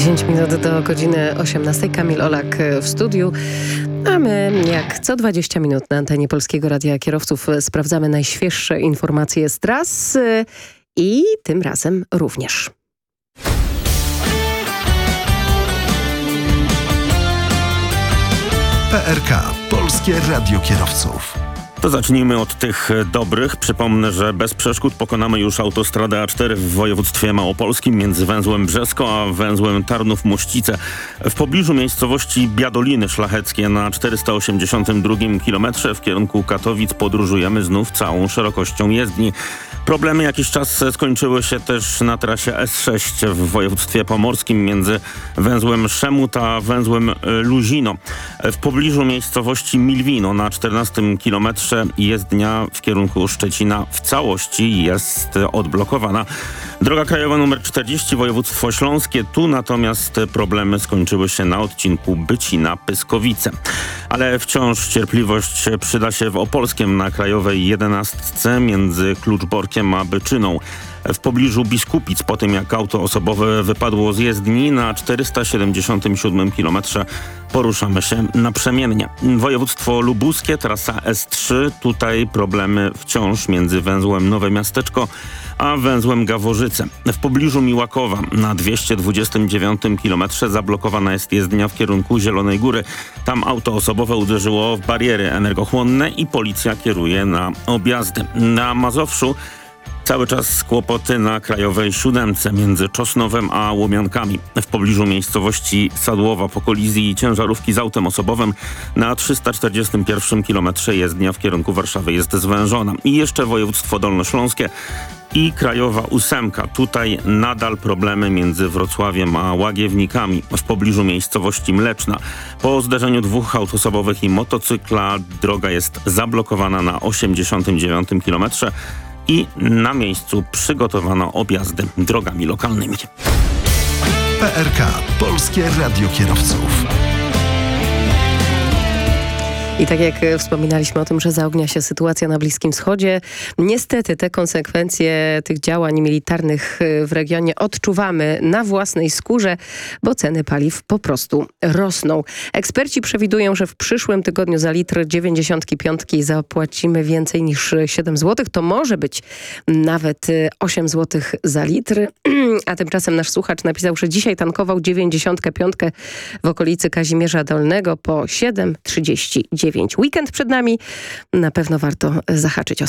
10 minut do godziny 18. Kamil Olak w studiu. A my, jak co 20 minut na antenie Polskiego Radia Kierowców, sprawdzamy najświeższe informacje z tras i tym razem również. PRK. Polskie Radio Kierowców. To zacznijmy od tych dobrych. Przypomnę, że bez przeszkód pokonamy już autostradę A4 w województwie małopolskim między węzłem Brzesko a węzłem Tarnów-Mościce. W pobliżu miejscowości Biadoliny Szlacheckie na 482 km w kierunku Katowic podróżujemy znów całą szerokością jezdni. Problemy jakiś czas skończyły się też na trasie S6 w województwie pomorskim między węzłem Szemut a węzłem Luzino. W pobliżu miejscowości Milwino na 14 km jezdnia w kierunku Szczecina w całości jest odblokowana. Droga krajowa nr 40 województwo śląskie. Tu natomiast problemy skończyły się na odcinku Bycina-Pyskowice. Ale wciąż cierpliwość przyda się w Opolskiem na krajowej 11 między Kluczborkiem a Byczyną. W pobliżu Biskupic, po tym jak auto osobowe wypadło z jezdni, na 477 km poruszamy się naprzemiennie. Województwo lubuskie, trasa S3, tutaj problemy wciąż między węzłem Nowe Miasteczko a węzłem Gaworzyce. W pobliżu Miłakowa na 229 km zablokowana jest jezdnia w kierunku Zielonej Góry. Tam auto osobowe uderzyło w bariery energochłonne i policja kieruje na objazdy. Na Mazowszu cały czas kłopoty na krajowej 7 między Czosnowem a Łomiankami. W pobliżu miejscowości Sadłowa po kolizji ciężarówki z autem osobowym na 341 km jezdnia w kierunku Warszawy jest zwężona. I jeszcze województwo dolnośląskie i krajowa 8. Tutaj nadal problemy między Wrocławiem a Łagiewnikami. W pobliżu miejscowości Mleczna. Po zderzeniu dwóch aut osobowych i motocykla droga jest zablokowana na 89 km. I na miejscu przygotowano objazdy drogami lokalnymi. PRK. Polskie Radio Kierowców. I tak jak wspominaliśmy o tym, że zaognia się sytuacja na Bliskim Wschodzie, niestety te konsekwencje tych działań militarnych w regionie odczuwamy na własnej skórze, bo ceny paliw po prostu rosną. Eksperci przewidują, że w przyszłym tygodniu za litr 95 zapłacimy więcej niż 7 zł. To może być nawet 8 zł za litr. A tymczasem nasz słuchacz napisał, że dzisiaj tankował 95 w okolicy Kazimierza Dolnego po 7,39. Weekend przed nami. Na pewno warto zahaczyć o